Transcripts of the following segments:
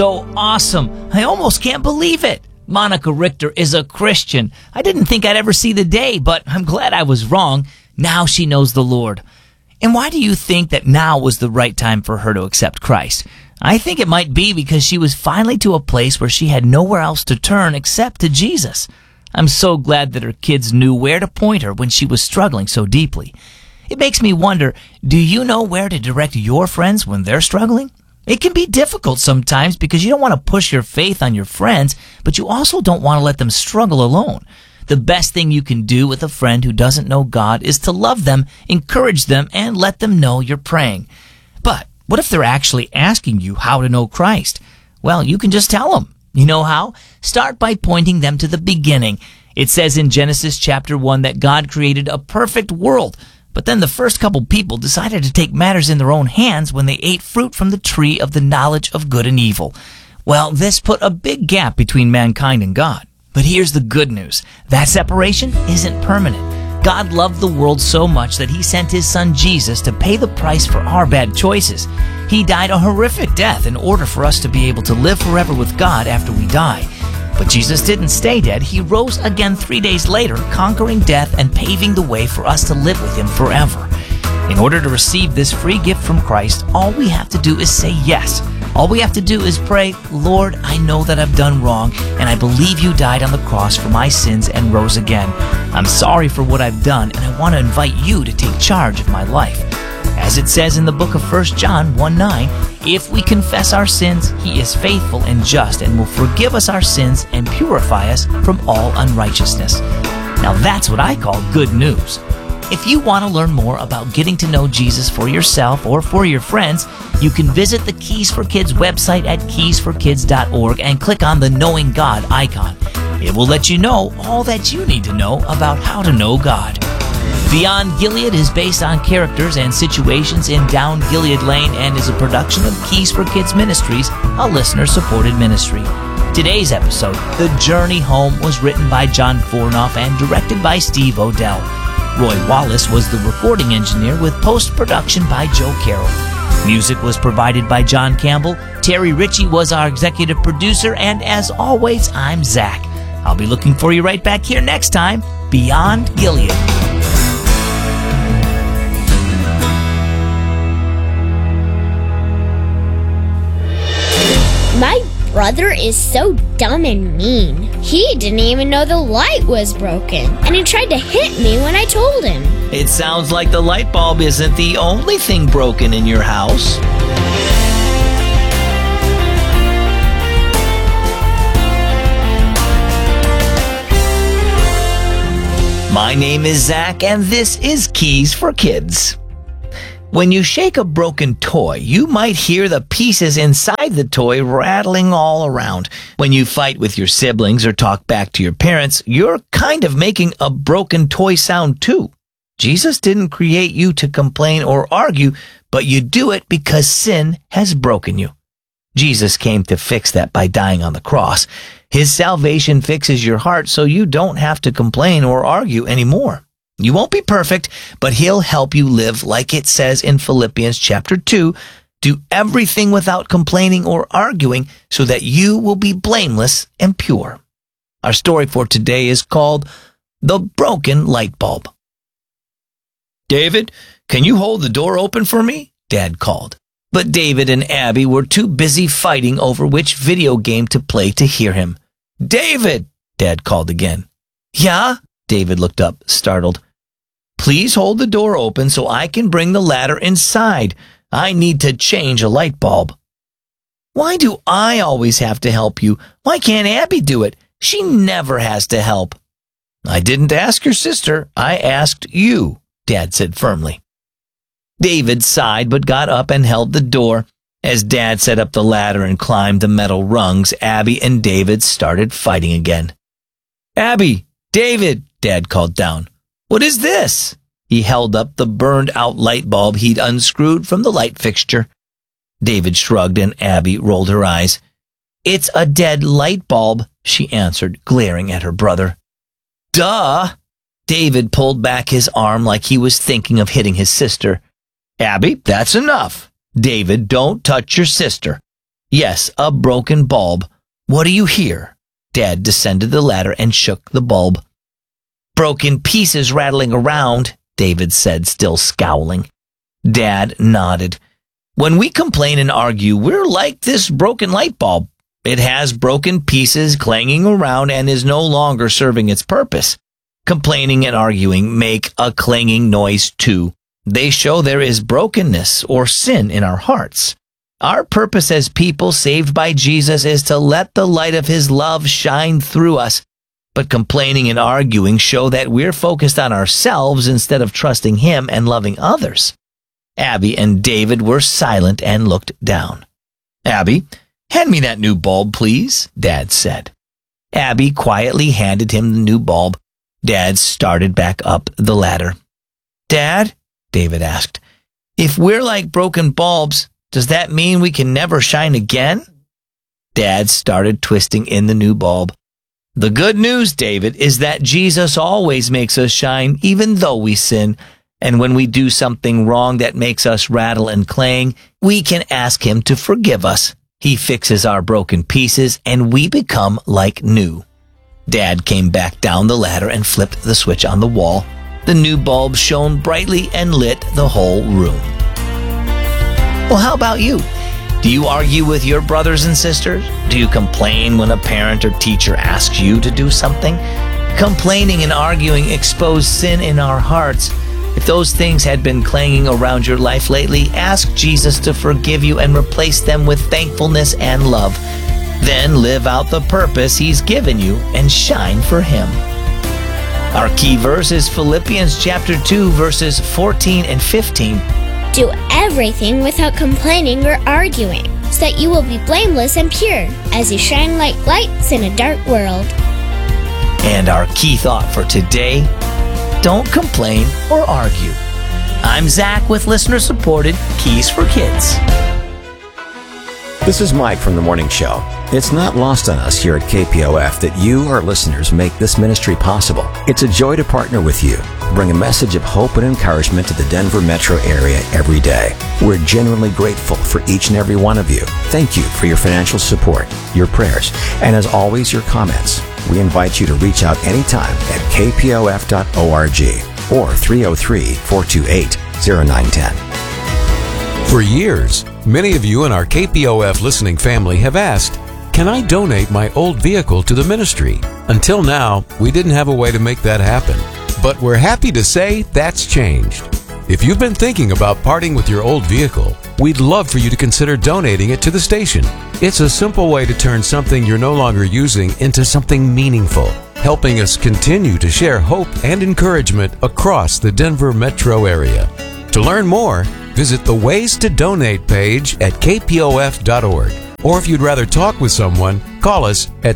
So awesome. I almost can't believe it. Monica Richter is a Christian. I didn't think I'd ever see the day, but I'm glad I was wrong. Now she knows the Lord. And why do you think that now was the right time for her to accept Christ? I think it might be because she was finally to a place where she had nowhere else to turn except to Jesus. I'm so glad that her kids knew where to point her when she was struggling so deeply. It makes me wonder, do you know where to direct your friends when they're struggling? It can be difficult sometimes because you don't want to push your faith on your friends, but you also don't want to let them struggle alone. The best thing you can do with a friend who doesn't know God is to love them, encourage them, and let them know you're praying. But what if they're actually asking you how to know Christ? Well, you can just tell them. You know how? Start by pointing them to the beginning. It says in Genesis chapter 1 that God created a perfect world. But then the first couple people decided to take matters in their own hands when they ate fruit from the tree of the knowledge of good and evil. Well, this put a big gap between mankind and God. But here's the good news. That separation isn't permanent. God loved the world so much that he sent his son Jesus to pay the price for our bad choices. He died a horrific death in order for us to be able to live forever with God after we die. But Jesus didn't stay dead. He rose again 3 days later, conquering death and paving the way for us to live with him forever. In order to receive this free gift from Christ, all we have to do is say yes. All we have to do is pray, Lord, I know that I've done wrong, and I believe you died on the cross for my sins and rose again. I'm sorry for what I've done, and I want to invite you to take charge of my life. As it says in the book of 1 John 1:9, if we confess our sins, he is faithful and just and will forgive us our sins and purify us from all unrighteousness. Now that's what I call good news. If you want to learn more about getting to know Jesus for yourself or for your friends, you can visit the Keys for Kids website at keysforkids.org and click on the Knowing God icon. It will let you know all that you need to know about how to know God. Beyond Gilead is based on characters and situations in Down Gilead Lane and is a production of Keys for Kids Ministries, a listener-supported ministry. Today's episode, The Journey Home, was written by John Fornoff and directed by Steve Odell. Roy Wallace was the recording engineer with post-production by Joe Carroll. Music was provided by John Campbell. Terry Ritchie was our executive producer, and as always, I'm Zach. I'll be looking for you right back here next time, Beyond Gilead. My brother is so dumb and mean. He didn't even know the light was broken, and he tried to hit me when I told him. It sounds like the light bulb isn't the only thing broken in your house. My name is Zach, and this is Keys for Kids. When you shake a broken toy, you might hear the pieces inside the toy rattling all around. When you fight with your siblings or talk back to your parents, you're kind of making a broken toy sound too. Jesus didn't create you to complain or argue, but you do it because sin has broken you. Jesus came to fix that by dying on the cross. His salvation fixes your heart so you don't have to complain or argue anymore. You won't be perfect, but he'll help you live like it says in Philippians chapter 2, do everything without complaining or arguing so that you will be blameless and pure. Our story for today is called The Broken Light Bulb. David, can you hold the door open for me? Dad called. But David and Abby were too busy fighting over which video game to play to hear him. David, Dad called again. Yeah? David looked up, startled. Please hold the door open so I can bring the ladder inside. I need to change a light bulb. Why do I always have to help you? Why can't Abby do it? She never has to help. I didn't ask your sister. I asked you, Dad said firmly. David sighed but got up and held the door. As Dad set up the ladder and climbed the metal rungs, Abby and David started fighting again. Abby, David, Dad called down. What is this? He held up the burned-out light bulb he'd unscrewed from the light fixture. David shrugged and Abby rolled her eyes. It's a dead light bulb, she answered, glaring at her brother. Duh! David pulled back his arm like he was thinking of hitting his sister. Abby, that's enough. David, don't touch your sister. Yes, a broken bulb. What do you hear? Dad descended the ladder and shook the bulb. Broken pieces rattling around, David said, still scowling. Dad nodded. When we complain and argue, we're like this broken light bulb. It has broken pieces clanging around and is no longer serving its purpose. Complaining and arguing make a clanging noise too. They show there is brokenness or sin in our hearts. Our purpose as people saved by Jesus is to let the light of his love shine through us. But complaining and arguing show that we're focused on ourselves instead of trusting him and loving others. Abby and David were silent and looked down. Abby, hand me that new bulb, please, Dad said. Abby quietly handed him the new bulb. Dad started back up the ladder. Dad, David asked, if we're like broken bulbs, does that mean we can never shine again? Dad started twisting in the new bulb. The good news, David, is that Jesus always makes us shine even though we sin. And when we do something wrong that makes us rattle and clang, we can ask him to forgive us. He fixes our broken pieces and we become like new. Dad came back down the ladder and flipped the switch on the wall. The new bulb shone brightly and lit the whole room. Well, how about you? Do you argue with your brothers and sisters? Do you complain when a parent or teacher asks you to do something? Complaining and arguing expose sin in our hearts. If those things had been clanging around your life lately, ask Jesus to forgive you and replace them with thankfulness and love. Then live out the purpose he's given you and shine for him. Our key verse is Philippians chapter 2, verses 14 and 15. Do everything without complaining or arguing, so that you will be blameless and pure, as you shine like lights in a dark world. And our key thought for today, don't complain or argue. I'm Zach with listener-supported Keys for Kids. This is Mike from The Morning Show. It's not lost on us here at KPOF that you, our listeners, make this ministry possible. It's a joy to partner with you, bring a message of hope and encouragement to the Denver metro area every day. We're genuinely grateful for each and every one of you. Thank you for your financial support, your prayers, and as always, your comments. We invite you to reach out anytime at kpof.org or 303-428-0910. For years, many of you in our KPOF listening family have asked, can I donate my old vehicle to the ministry? Until now, we didn't have a way to make that happen. But we're happy to say that's changed. If you've been thinking about parting with your old vehicle, we'd love for you to consider donating it to the station. It's a simple way to turn something you're no longer using into something meaningful, helping us continue to share hope and encouragement across the Denver metro area. To learn more, visit the Ways to Donate page at kpof.org. Or if you'd rather talk with someone, call us at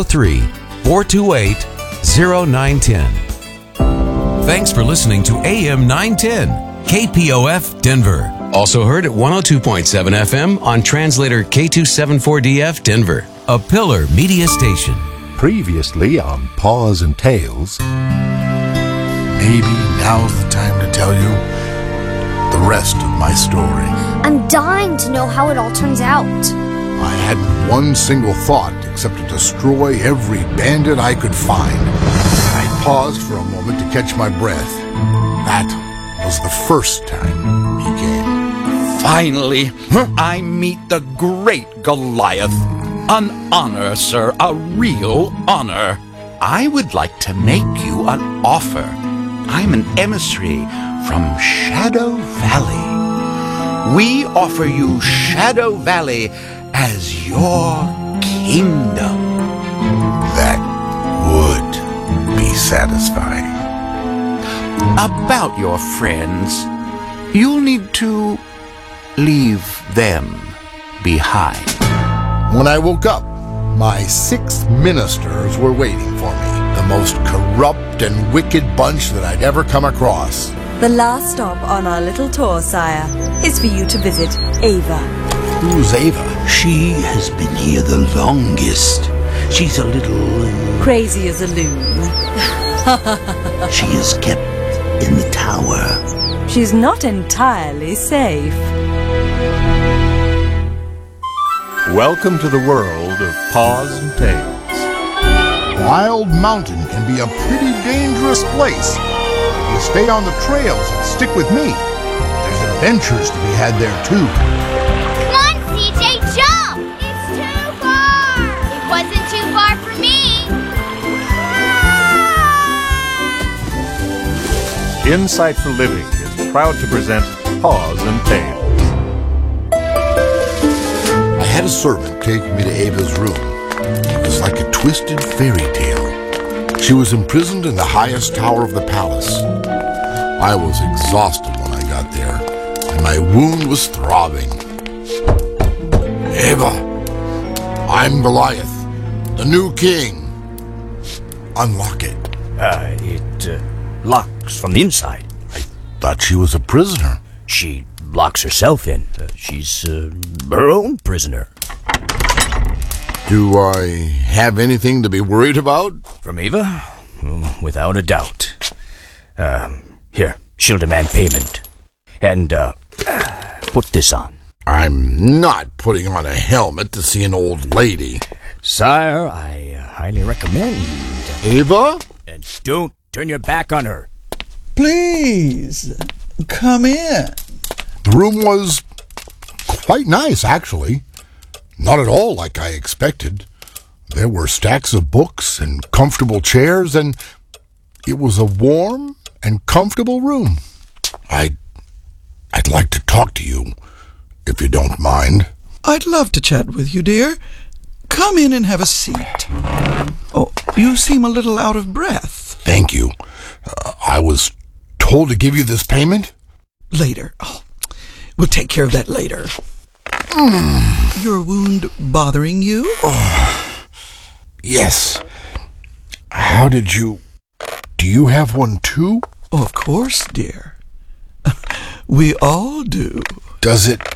303-428-0910. Thanks for listening to AM 910, KPOF Denver. Also heard at 102.7 FM on translator K274DF Denver, a Pillar Media station. Previously on Paws and Tales. Maybe now's the time to tell you the rest of my story. I'm dying to know how it all turns out. I hadn't one single thought except to destroy every bandit I could find. I paused for a moment to catch my breath. That was the first time he came. Finally, I meet the great Goliath. An honor, sir, a real honor. I would like to make you an offer. I'm an emissary from Shadow Valley. We offer you Shadow Valley as your kingdom. That would be satisfying. About your friends, you'll need to leave them behind. When I woke up, my 6 ministers were waiting for me. The most corrupt and wicked bunch that I'd ever come across. The last stop on our little tour, sire, is for you to visit Ava. Who's Ava? She has been here the longest. She's a little... crazy as a loon. She is kept in the tower. She's not entirely safe. Welcome to the world of Paws and Tails. Wild Mountain can be a pretty dangerous place. If you stay on the trails and stick with me, there's adventures to be had there too. Come on, CJ, jump! It's too far! It wasn't too far for me! Insight for Living is proud to present Paws and Tails. I had a servant take me to Ava's room. It was like a twisted fairy tale. She was imprisoned in the highest tower of the palace. I was exhausted when I got there, and my wound was throbbing. Ava, I'm Goliath, the new king. Unlock it. It locks from the inside. I thought she was a prisoner. She locks herself in. She's her own prisoner. Do I have anything to be worried about? From Ava? Without a doubt. Here, she'll demand payment. And, put this on. I'm not putting on a helmet to see an old lady. Sire, I highly recommend. Ava? And don't turn your back on her. Please, come in. The room was quite nice, actually. Not at all like I expected. There were stacks of books and comfortable chairs, and it was a warm and comfortable room. I'd like to talk to you, if you don't mind. I'd love to chat with you, dear. Come in and have a seat. Oh, you seem a little out of breath. Thank you. I was told to give you this payment? Later. Oh, we'll take care of that later. Your wound bothering you? Oh, yes. How did you... Do you have one too? Oh, of course, dear. We all do. Does it...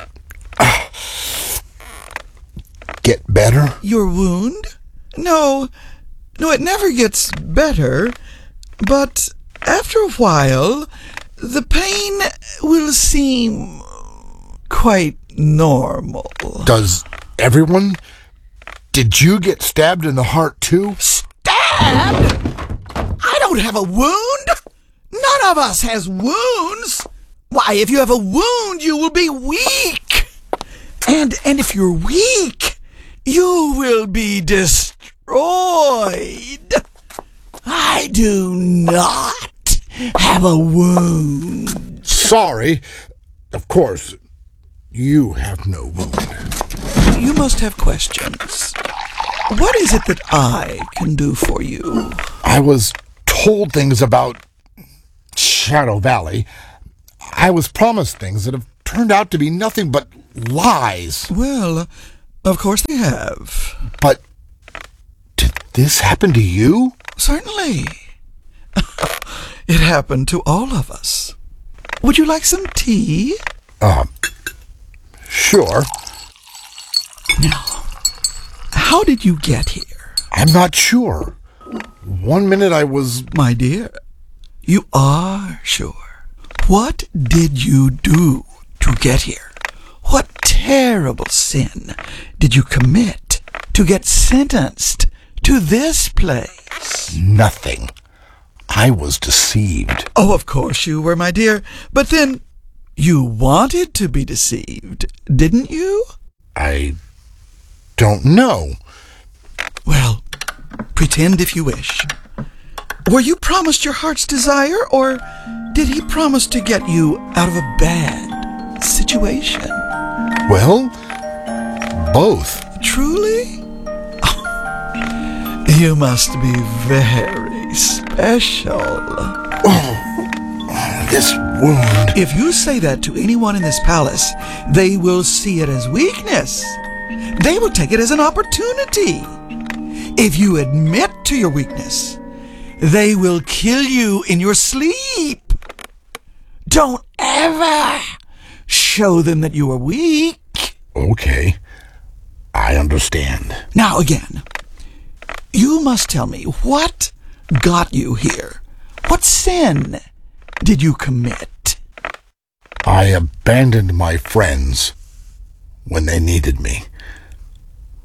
get better? Your wound? No, it never gets better. But after a while, the pain will seem quite normal. Does everyone? Did you get stabbed in the heart too? Stabbed? I don't have a wound. None of us has wounds. Why, if you have a wound, you will be weak. And if you're weak, you will be destroyed. I do not have a wound. Sorry. Of course, you have no wound. You must have questions. What is it that I can do for you? I was told things about Shadow Valley. I was promised things that have turned out to be nothing but lies. Well, of course they have. But did this happen to you? Certainly. It happened to all of us. Would you like some tea? Sure. Now, how did you get here? I'm not sure. One minute I was... My dear, you are sure. What did you do to get here? What terrible sin did you commit to get sentenced to this place? Nothing. I was deceived. Oh, of course you were, my dear. But then you wanted to be deceived, didn't you? I don't know. Well, pretend if you wish. Were you promised your heart's desire, or did he promise to get you out of a bad situation? Well, both. Truly? Oh, you must be very special. Oh, this wound. If you say that to anyone in this palace, they will see it as weakness. They will take it as an opportunity. If you admit to your weakness, they will kill you in your sleep. Don't ever show them that you are weak. Okay, I understand. Now again, you must tell me what got you here. What sin did you commit? I abandoned my friends when they needed me.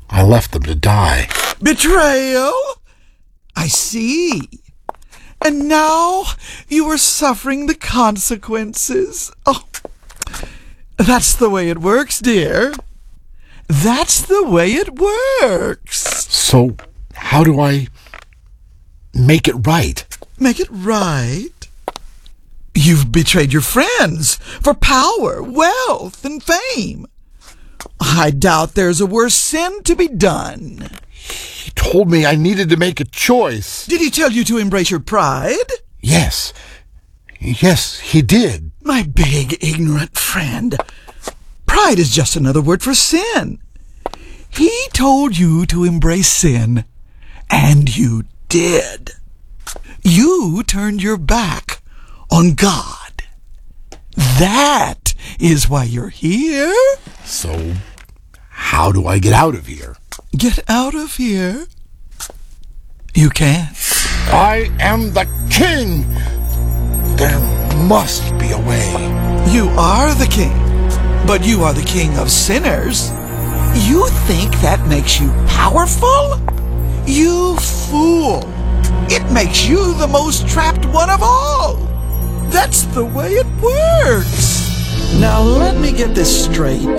I left them to die. Betrayal? I see. And now you are suffering the consequences. Oh, that's the way it works, dear. That's the way it works. So, how do I make it right? Make it right? You've betrayed your friends for power, wealth, and fame. I doubt there's a worse sin to be done. He told me I needed to make a choice. Did he tell you to embrace your pride? Yes. Yes, he did. My big, ignorant friend. Pride is just another word for sin. He told you to embrace sin, and you did. You turned your back on God. That is why you're here. So, how do I get out of here? Get out of here? You can't. I am the king. There must be a way. You are the king, but you are the king of sinners. You think that makes you powerful? You fool. It makes you the most trapped one of all. That's the way it works. Now let me get this straight.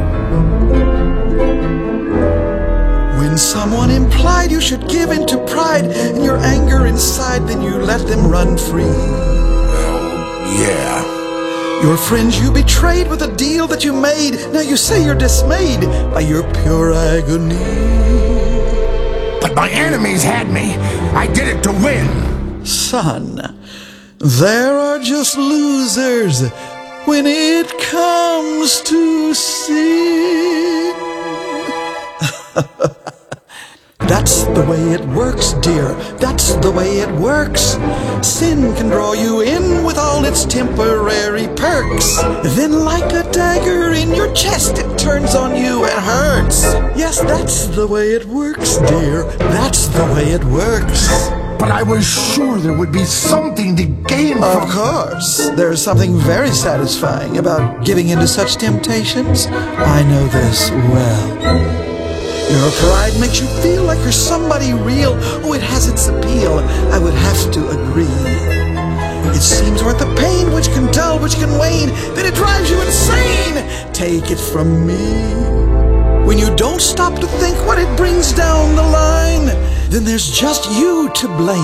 When someone implied you should give in to pride and your anger inside, then you let them run free. Well, yeah. Your friends you betrayed with a deal that you made. Now you say you're dismayed by your pure agony. But my enemies had me. I did it to win. Son, there are just losers when it comes to sin. That's the way it works, dear. That's the way it works. Sin can draw you in with all its temporary perks. Then like a dagger in your chest, it turns on you and hurts. Yes, that's the way it works, dear. That's the way it works. But I was sure there would be something to gain from... Of course. There's something very satisfying about giving into such temptations. I know this well. Your pride makes you feel like you're somebody real. Oh, it has its appeal. I would have to agree. It seems worth the pain, which can dull, which can wane. Then it drives you insane. Take it from me. When you don't stop to think what it brings down the line, then there's just you to blame.